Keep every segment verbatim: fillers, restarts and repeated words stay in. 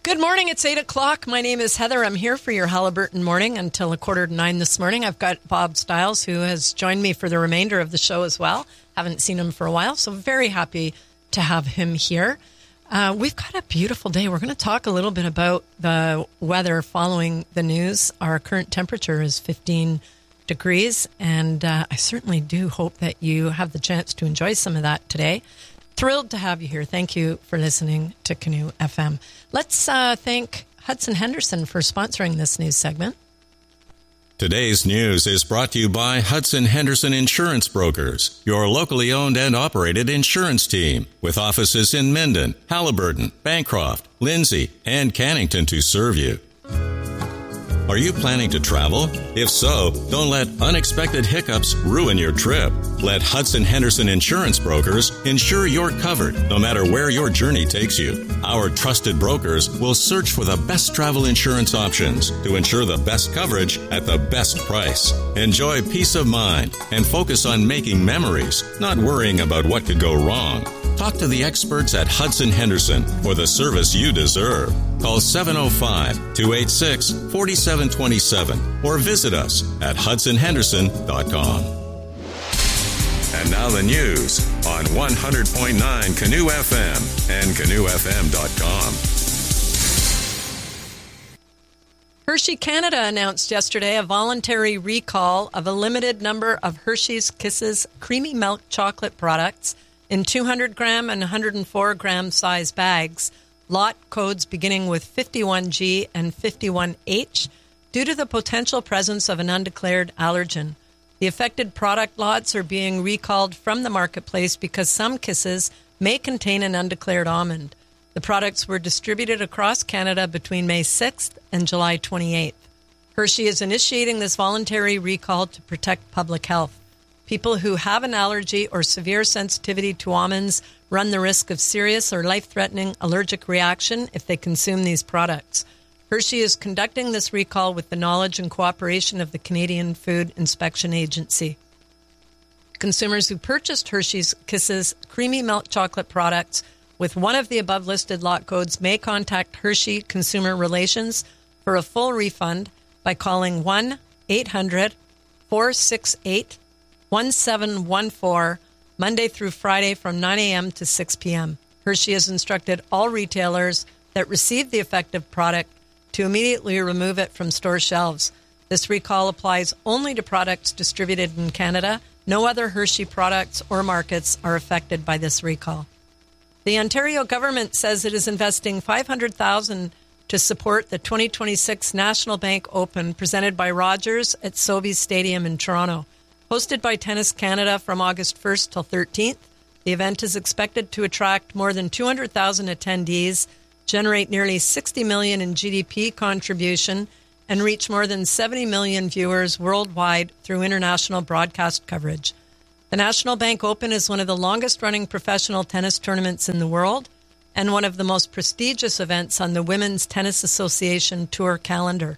Good morning. It's eight o'clock. My name is Heather. I'm here for your Halliburton morning until a quarter to nine this morning. I've got Bob Stiles, who has joined me for the remainder of the show as well. Haven't seen him for a while, so very happy to have him here. Uh, we've got a beautiful day. We're going to talk a little bit about the weather following the news. Our current temperature is fifteen degrees, and uh, I certainly do hope that you have the chance to enjoy some of that today. Thrilled to have you here. Thank you for listening to Canoe F M. Let's uh, thank Hudson Henderson for sponsoring this news segment. Today's news is brought to you by Hudson Henderson Insurance Brokers, your locally owned and operated insurance team, with offices in Minden, Halliburton, Bancroft, Lindsay, and Cannington to serve you. Are you planning to travel? If so, don't let unexpected hiccups ruin your trip. Let Hudson Henderson Insurance Brokers ensure you're covered no matter where your journey takes you. Our trusted brokers will search for the best travel insurance options to ensure the best coverage at the best price. Enjoy peace of mind and focus on making memories, not worrying about what could go wrong. Talk to the experts at Hudson Henderson for the service you deserve. Call seven oh five, two eight six, four seven two seven or visit us at hudson henderson dot com. And now the news on one hundred point nine Canoe F M and canoe f m dot com. Hershey Canada announced yesterday a voluntary recall of a limited number of Hershey's Kisses creamy milk chocolate products in two hundred gram and one hundred four gram size bags, lot codes beginning with fifty-one G and fifty-one H, due to the potential presence of an undeclared allergen. The affected product lots are being recalled from the marketplace because some Kisses may contain an undeclared almond. The products were distributed across Canada between May sixth and July twenty-eighth. Hershey is initiating this voluntary recall to protect public health. People who have an allergy or severe sensitivity to almonds run the risk of serious or life-threatening allergic reaction if they consume these products. Hershey is conducting this recall with the knowledge and cooperation of the Canadian Food Inspection Agency. Consumers who purchased Hershey's Kisses creamy milk chocolate products with one of the above-listed lot codes may contact Hershey Consumer Relations for a full refund by calling one eight hundred, four six eight, one seven one four Monday through Friday from nine a.m. to six p.m. Hershey has instructed all retailers that receive the affected product to immediately remove it from store shelves. This recall applies only to products distributed in Canada. No other Hershey products or markets are affected by this recall. The Ontario government says it is investing five hundred thousand dollars to support the twenty twenty-six National Bank Open presented by Rogers at Sobeys Stadium in Toronto. Hosted by Tennis Canada from August first till thirteenth, the event is expected to attract more than two hundred thousand attendees, generate nearly sixty million dollars in G D P contribution, and reach more than seventy million viewers worldwide through international broadcast coverage. The National Bank Open is one of the longest-running professional tennis tournaments in the world and one of the most prestigious events on the Women's Tennis Association Tour calendar.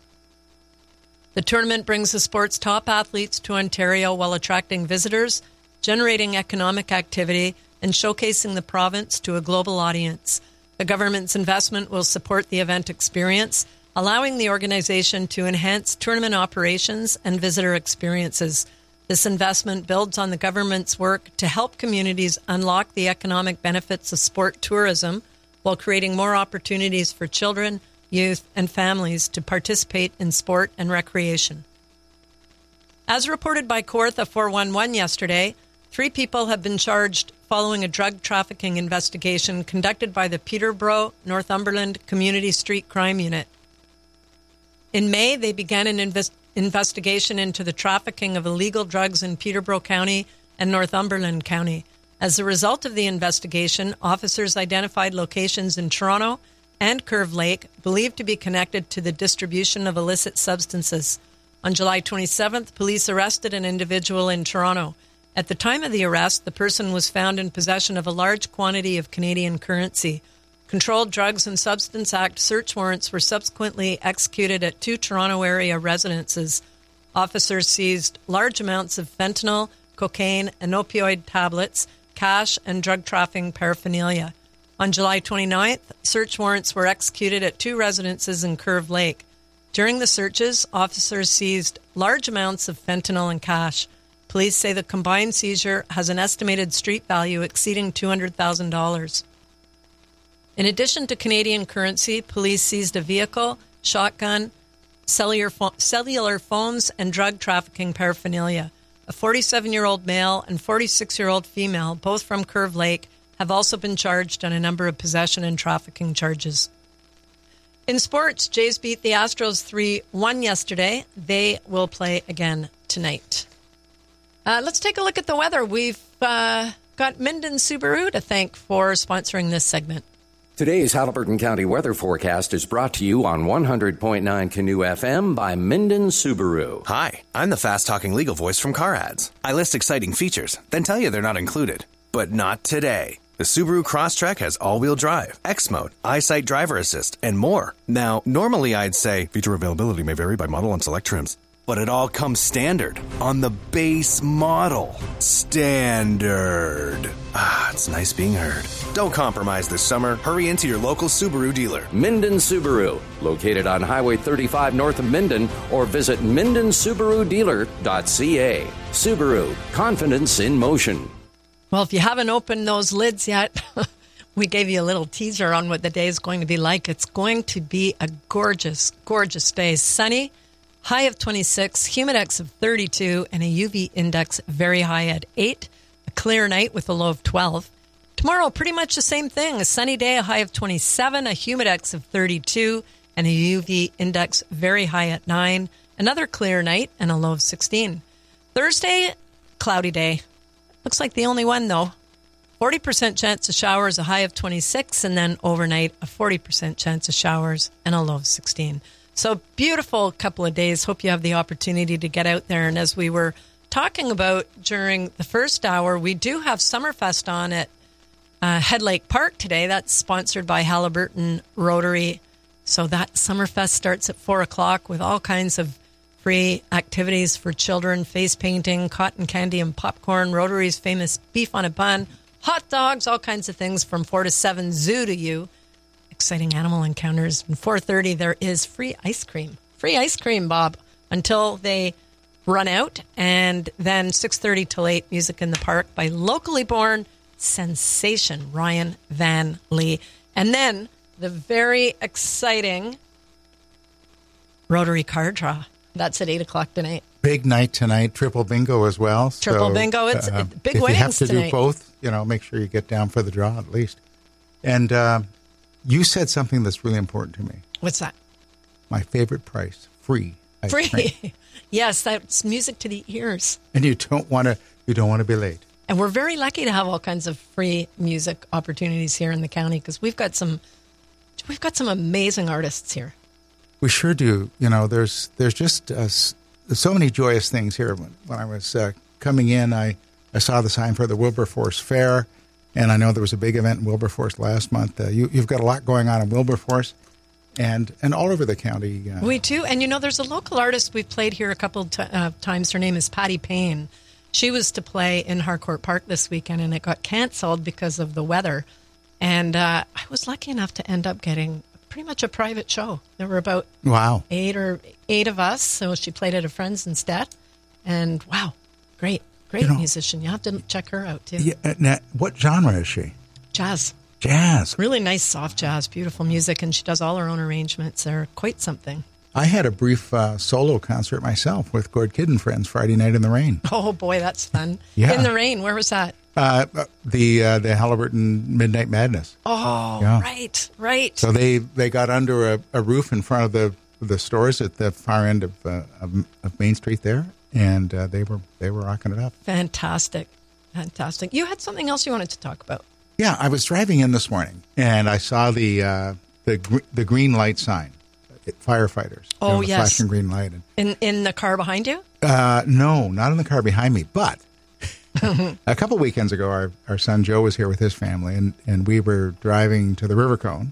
The tournament brings the sport's top athletes to Ontario while attracting visitors, generating economic activity, and showcasing the province to a global audience. The government's investment will support the event experience, allowing the organization to enhance tournament operations and visitor experiences. This investment builds on the government's work to help communities unlock the economic benefits of sport tourism while creating more opportunities for children, youth, and families to participate in sport and recreation. As reported by Kawartha four one one yesterday, three people have been charged following a drug trafficking investigation conducted by the Peterborough, Northumberland Community Street Crime Unit. In May, they began an invest- investigation into the trafficking of illegal drugs in Peterborough County and Northumberland County. As a result of the investigation, officers identified locations in Toronto and Curve Lake believed to be connected to the distribution of illicit substances. On July twenty-seventh, police arrested an individual in Toronto. At the time of the arrest, the person was found in possession of a large quantity of Canadian currency. Controlled Drugs and Substance Act search warrants were subsequently executed at two Toronto area residences. Officers seized large amounts of fentanyl, cocaine, and opioid tablets, cash, and drug trafficking paraphernalia. On July twenty-ninth, search warrants were executed at two residences in Curve Lake. During the searches, officers seized large amounts of fentanyl and cash. Police say the combined seizure has an estimated street value exceeding two hundred thousand dollars. In addition to Canadian currency, police seized a vehicle, shotgun, cellular, pho- cellular phones, and drug trafficking paraphernalia. A forty-seven-year-old male and forty-six-year-old female, both from Curve Lake, have also been charged on a number of possession and trafficking charges. In sports, Jays beat the Astros three one yesterday. They will play again tonight. Uh, let's take a look at the weather. We've uh, got Minden Subaru to thank for sponsoring this segment. Today's Haliburton County weather forecast is brought to you on one hundred point nine Canoe F M by Minden Subaru. Hi, I'm the fast-talking legal voice from Car Ads. I list exciting features, then tell you they're not included. But not today. The Subaru Crosstrek has all-wheel drive, X-Mode, EyeSight driver assist, and more. Now, normally I'd say feature availability may vary by model and select trims. But it all comes standard on the base model. Standard. Ah, it's nice being heard. Don't compromise this summer. Hurry into your local Subaru dealer. Minden Subaru, located on Highway thirty-five north of Minden, or visit minden subaru dealer dot c a. Subaru, confidence in motion. Well, if you haven't opened those lids yet, we gave you a little teaser on what the day is going to be like. It's going to be a gorgeous, gorgeous day. Sunny, high of twenty-six, humidex of thirty-two, and a U V index very high at eight. A clear night with a low of twelve. Tomorrow, pretty much the same thing. A sunny day, a high of twenty-seven, a humidex of thirty-two, and a U V index very high at nine. Another clear night and a low of sixteen. Thursday, cloudy day. Looks like the only one, though. forty percent chance of showers, a high of twenty-six, and then overnight, a forty percent chance of showers and a low of sixteen. So beautiful couple of days. Hope you have the opportunity to get out there. And as we were talking about during the first hour, we do have Summerfest on at uh, Head Lake Park today. That's sponsored by Haliburton Rotary. So that Summerfest starts at four o'clock with all kinds of free activities for children, face painting, cotton candy and popcorn, Rotary's famous beef on a bun, hot dogs, all kinds of things from four to seven, zoo to you. Exciting animal encounters. And four thirty, there is free ice cream. Free ice cream, Bob, until they run out. And then six thirty till eight, music in the park by locally born sensation Ryan Van Lee. And then the very exciting Rotary card draw. That's at eight o'clock tonight. Big night tonight. Triple bingo as well. Triple so, bingo. It's uh, big if winnings you have to tonight. do both, you know, make sure you get down for the draw at least. And uh, you said something that's really important to me. What's that? My favorite price, free ice Free. cream. Yes, that's music to the ears. And you don't want to. You don't want to be late. And we're very lucky to have all kinds of free music opportunities here in the county because we've got some, we've got some amazing artists here. We sure do. You know, there's there's just uh, so many joyous things here. When, when I was uh, coming in, I, I saw the sign for the Wilberforce Fair, and I know there was a big event in Wilberforce last month. Uh, you, you've got a lot going on in Wilberforce and, and all over the county. Uh, we do. And, you know, there's a local artist we've played here a couple of t- uh, times. Her name is Patty Payne. She was to play in Harcourt Park this weekend, and it got canceled because of the weather. And uh, I was lucky enough to end up getting pretty much a private show. There were about wow. eight or eight of us, so she played at a friend's instead. And wow, great, great you know, musician. You have to check her out too. Yeah, now, what genre is she? Jazz. Jazz. Really nice, soft jazz, beautiful music, and she does all her own arrangements. They're quite something. I had a brief uh, solo concert myself with Gord Kidd and Friends Friday Night in the Rain. Oh boy, that's fun. Yeah. In the rain. Where was that? Uh, the uh, the Haliburton Midnight Madness. Oh, yeah. right, right. So they, they got under a, a roof in front of the the stores at the far end of uh, of, of Main Street there, and uh, they were they were rocking it up. Fantastic, fantastic. You had something else you wanted to talk about? Yeah, I was driving in this morning and I saw the uh, the gr- the green light sign. Firefighters. Oh, you know, the yes. flashing green light. And, In in the car behind you? Uh, no, not in the car behind me, but. A couple weekends ago, our, our son Joe was here with his family, and, and we were driving to the River Cone,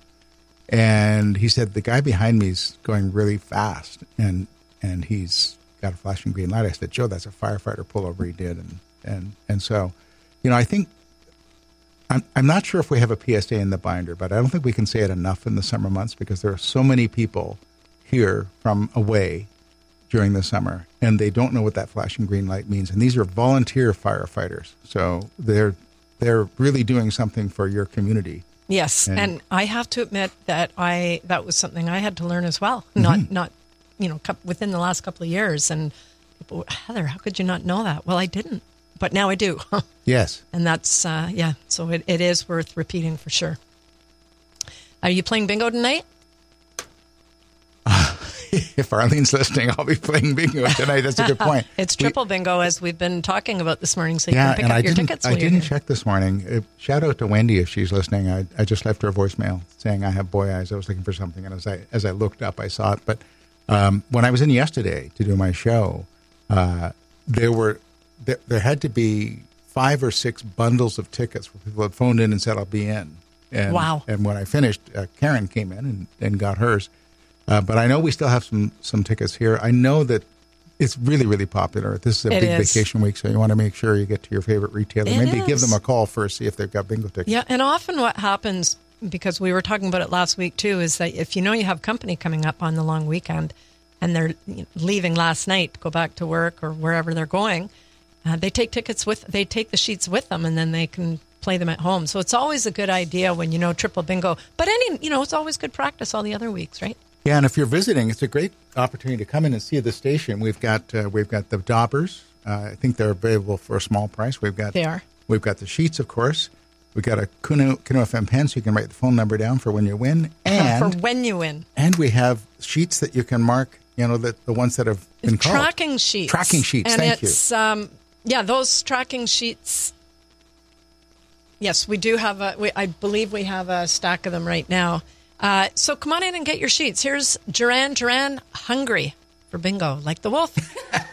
and he said, the guy behind me is going really fast, and and he's got a flashing green light. I said, Joe, that's a firefighter pullover he did. And, and, and so, you know, I think I'm, I'm not sure if we have a P S A in the binder, but I don't think we can say it enough in the summer months because there are so many people here from away during the summer, and they don't know what that flashing green light means. And these are volunteer firefighters, so they're they're really doing something for your community. Yes, and, and I have to admit that I that was something I had to learn as well. Mm-hmm. Not not you know within the last couple of years. And people, Heather, how could you not know that? Well, I didn't, but now I do. Yes, and that's uh, yeah. So it, it is worth repeating for sure. Are you playing bingo tonight? If Arlene's listening, I'll be playing bingo tonight. That's a good point. It's triple we, bingo, as we've been talking about this morning, so you yeah, can pick and up I your didn't, tickets. I didn't check this morning. Uh, shout out to Wendy if she's listening. I, I just left her a voicemail saying I have boy eyes. I was looking for something, and as I as I looked up, I saw it. But um, when I was in yesterday to do my show, uh, there were there, there had to be five or six bundles of tickets where people had phoned in and said, I'll be in. And, wow. And when I finished, uh, Karen came in and, and got hers. Uh, but I know we still have some, some tickets here. I know that it's really, really popular. This is a it big is. vacation week, so you want to make sure you get to your favorite retailer. It Maybe is. give them a call first, see if they've got bingo tickets. Yeah, and often what happens, because we were talking about it last week too, is that if you know you have company coming up on the long weekend and they're leaving last night to go back to work or wherever they're going, uh, they take tickets with, they take the sheets with them, and then they can play them at home. So it's always a good idea when you know triple bingo. But any, you know, it's always good practice all the other weeks, right? Yeah, and if you're visiting, it's a great opportunity to come in and see the station. We've got uh, we've got the daubers. Uh, I think they're available for a small price. We've got they are. We've got the sheets, of course. We've got a Kuno, Kuno F M pen, so you can write the phone number down for when you win. And for when you win. And we have sheets that you can mark. You know, the the ones that have been called tracking sheets. Tracking sheets. And thank it's, you. Um, yeah, those tracking sheets. Yes, we do have a. We, I believe we have a stack of them right now. Uh, so come on in and get your sheets. Here's Duran Duran, Hungry for bingo, like the wolf.